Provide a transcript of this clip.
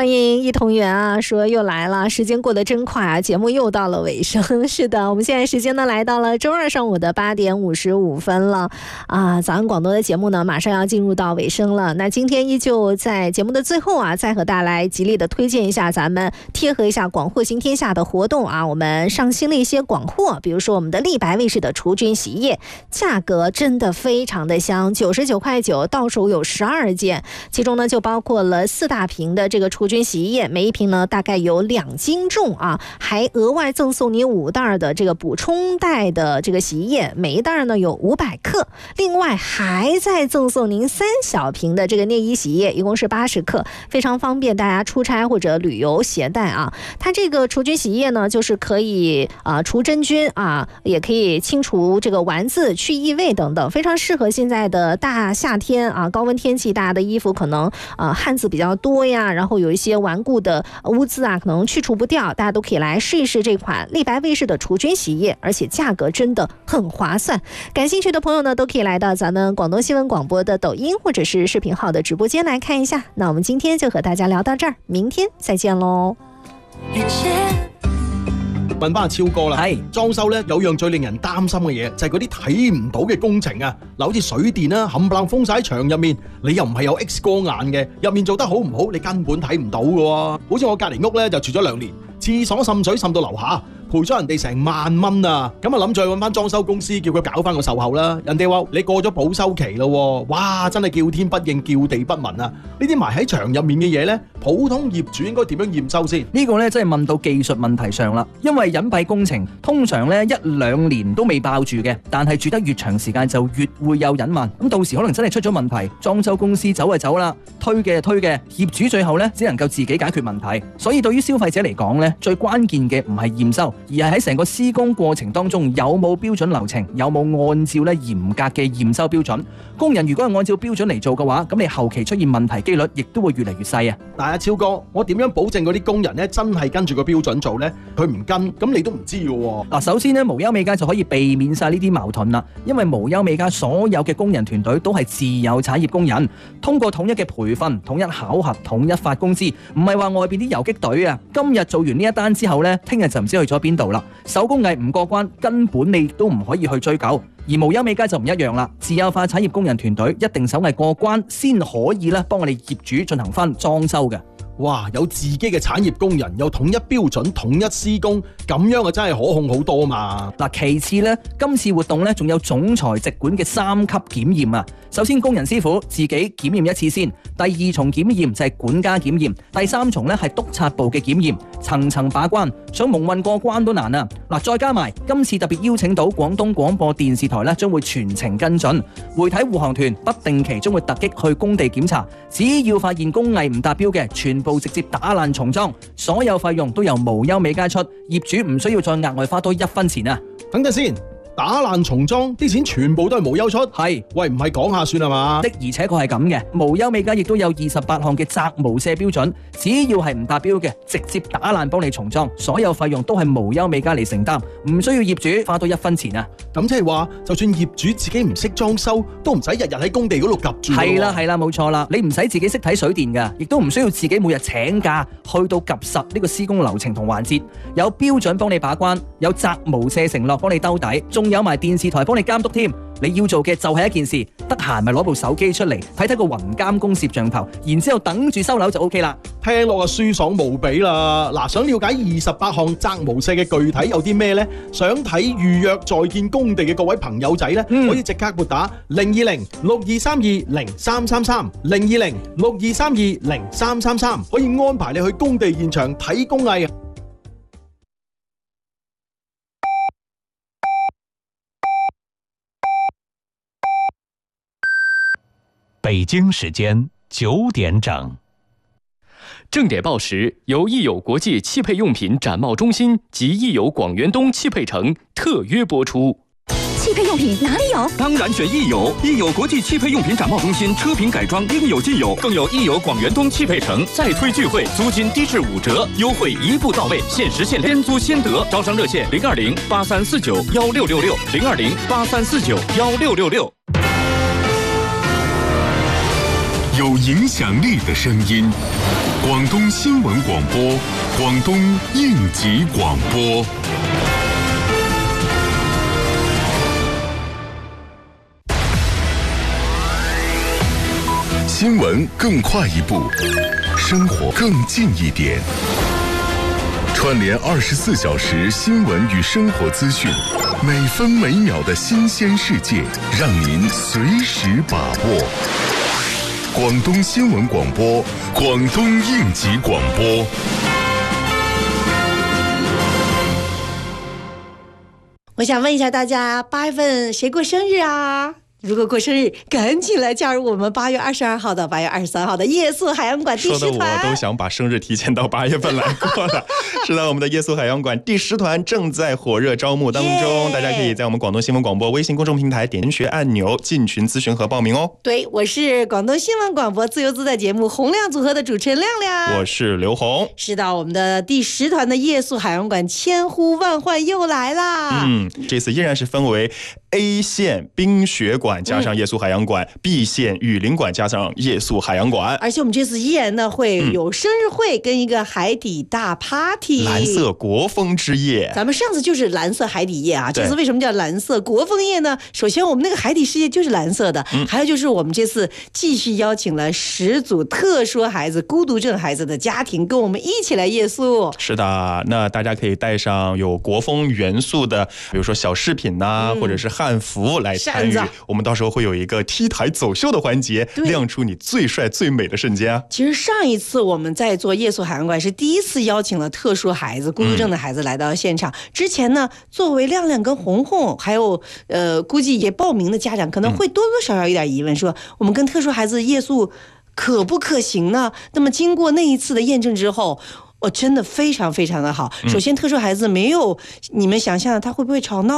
欢迎一同源啊，说又来了，时间过得真快啊，节目又到了尾声。是的，我们现在时间呢来到了周二上午的8点55分了啊，早安广东的节目呢马上要进入到尾声了。那今天依旧在节目的最后啊，再和大家来极力的推荐一下咱们贴合一下广货行天下的活动啊，我们上新了一些广货，比如说我们的立白卫士的除菌洗衣液，价格真的非常的香，99.9块，到手有12件，其中呢就包括了4大瓶的这个除菌洗衣液，每一瓶呢大概有2斤重啊，还额外赠送你5袋的这个补充袋的这个洗衣液，每一袋呢有500克，另外还再赠送您3小瓶的这个内衣洗衣液，一共是80克，非常方便大家出差或者旅游携带啊。它这个除菌洗衣液呢，就是可以除真菌啊，也可以清除这个丸子、去异味等等，非常适合现在的大夏天啊，高温天气，大家的衣服可能汗渍比较多呀，然后有一些顽固的污渍啊，可能去除不掉，大家都可以来试一试这款立白卫士的除菌洗衣液，而且价格真的很划算。感兴趣的朋友呢，都可以来到咱们广东新闻广播的抖音或者是视频号的直播间来看一下。那我们今天就和大家聊到这儿，明天再见咯。 問翻阿超哥啦，裝修咧有樣最令人擔心嘅嘢，就係嗰啲睇唔到嘅工程啊！嗱，好似水電啦，冚唪唥封晒喺牆入面，你又唔係有 X 光眼嘅，入面做得好唔好，你根本睇唔到嘅喎。好似我隔離屋咧就住咗2年，廁所滲水滲到樓下，賠咗人哋成萬蚊啊！咁啊諗住去揾翻裝修公司，叫佢搞翻個售後啦。人哋話你過咗保修期咯，哇！真係叫天不應，叫地不聞啊！呢啲埋喺牆入面嘅嘢咧，普通業主應該點樣驗收先？ 呢個咧真係問到技術問題上啦，因為隱蔽工程通常咧1-2年都未爆住嘅，但係住得越長時間就越會有隱患。咁到時可能真係出咗問題，裝修公司走就走啦，推嘅推嘅，業主最後咧只能夠自己解決問題。所以對於消費者嚟講咧，最關鍵嘅唔係驗收，而係喺成個施工過程當中有冇標準流程，有冇按照咧嚴格嘅驗收標準。工人如果係按照標準嚟做嘅話，咁你後期出現問題機率亦都會越嚟越細啊！ 但係超哥，我點樣保證嗰啲工人咧真係跟住個標準做呢？佢唔跟，咁你都唔知嘅喎。 嗱，首先咧，無憂美家就可以避免晒呢啲矛盾啦，因為無憂美家所有嘅工人團隊都係自有產業工人，通過統一嘅培訓、統一考核、統一發工資，唔係話外邊啲游擊隊啊，今日做完呢一單之後呢，聽日就唔知去咗邊度啦。手工藝唔過關，根本你都唔可以去追究。而無憂美家就唔一樣啦，自有化產業工人團隊一定手藝過關先可以咧幫我哋業主進行翻裝修嘅。 哇！有自己嘅產業工人，有統一標準、統一施工，咁樣啊真係可控好多嘛。 嗱，其次呢，今次活動呢仲有總裁直管嘅3級檢驗啊。首先工人師傅自己檢驗一次先，第2重檢驗就係管家檢驗，第3重呢係督察部嘅檢驗，層層把關，想蒙混過關都難啊。嗱，再加埋今次特別邀請到廣東廣播電視台呢，將會全程跟進，媒體護航團不定期將會突擊去工地檢查，只要發現工藝唔達標嘅，全部直接打爛重裝，所有費用都由無憂美家出，業主唔需要再額外花多1分錢啊！ 等陣先。打爛重裝啲錢全部都係無憂出， 係喂唔係講下算係嘛？ 的而且確係咁嘅，無憂美家亦都有28項嘅責無赦標準，只要係唔達標嘅，直接打爛幫你重裝，所有費用都係無憂美家嚟承擔，唔需要業主花多1分錢啊！ 咁即係話，就算業主自己唔識裝修，都唔使日日喺工地嗰度夾住。 係啦，冇錯啦，你唔使自己識睇水電㗎，亦都唔需要自己每日請假去到夾實呢個施工流程同環節，有標準幫你把關，有責無赦承諾幫你兜底，仲有埋電視台幫你監督添。你要做嘅就係一件事，得閒咪攞部手機出嚟睇睇個雲監工攝像頭，然之後等住收樓就 OK 啦。 聽落啊舒爽無比啦！嗱，想了解28項責無赦嘅具體有啲咩呢？想睇預約在建工地嘅各位朋友仔呢，可以即刻撥打020-6232-0333 020-6232-0333，可以安排你去工地現場睇工藝。 北京时间9点整。 正点报时由益友国际汽配用品展贸中心及益友广元东汽配城特约播出。 汽配用品哪里有？ 当然选益友，益友国际汽配用品展贸中心，车品改装应有尽有，更有益友广元东汽配城再推聚会，租金低至5折，优惠一步到位，限时限量，先租先得。招商热线020-8349-1666 020-8349-1666。 有影响力的声音。广东新闻广播，广东应急广播。新闻更快一步，生活更近一点。串联24小时新闻与生活资讯，每分每秒的新鲜世界，让您随时把握。广东新闻广播，广东应急广播。 我想问一下大家，8月份谁过生日啊？如果过生日，赶紧来加入我们8月22号到8月23号的夜宿海洋馆第10团。 说的我都想把生日提前到8月份来过了。是的，我们的夜宿海洋馆第10团正在火热招募当中，大家可以在我们广东新闻广播微信公众平台点选按钮进群咨询和报名哦。 对，我是广东新闻广播自由自在节目洪亮组合的主持人亮亮， 我是刘红。 是的，我们的第10团的夜宿海洋馆千呼万唤又来啦。 这次依然是分为 A 线冰雪馆加上夜宿海洋馆、B 线雨林馆加上夜宿海洋馆， 而且我们这次依然呢会有生日会跟一个海底大 party， 蓝色国风之夜。 咱们上次就是蓝色海底夜啊，这次为什么叫蓝色国风夜呢？首先我们那个海底世界就是蓝色的，还有就是我们这次继续邀请了10组特殊孩子、孤独症孩子的家庭跟我们一起来夜宿。 是的，那大家可以带上有国风元素的，比如说小饰品呐，或者是汉服来参与。我们到时候会有一个 T 台走秀的环节，亮出你最帅最美的瞬间啊！ 其实上一次我们在做夜宿海洋馆是第一次邀请了特殊孩子、孤独症的孩子来到现场。之前呢，作为亮亮跟红红，还有估计也报名的家长，可能会多多少少有点疑问，说我们跟特殊孩子夜宿可不可行呢？那么经过那一次的验证之后，真的非常非常的好。首先，特殊孩子没有你们想象的他会不会吵闹